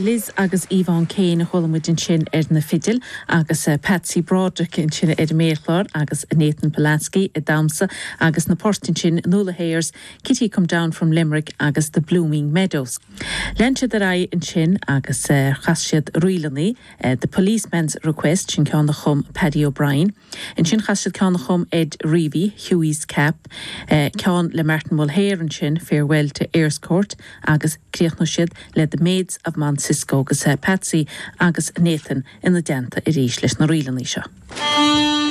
Liz agus Yvonne Kane cholamid sin na fidil agus Patsy Broderick in sin Méchlár agus Nathan Polansky Damsa agus na Portin sin Nuala Hayers, Kitty Come Down from Limerick agus the Blooming Meadows. Lente the Rai in sin agus Chasiad Ruilani, the Policeman's Request sin cean na chum Paddy O'Brien, in sin Chasiad cean na chum Ed Reevy, Hughie's Cap, cean le Martin Mulhare in sin Farewell to Ayers Court agus Creachnoshid le the Maids of Moncisco agus Patsy agus Nathan in the Denta Irish leis na Ruilani seo.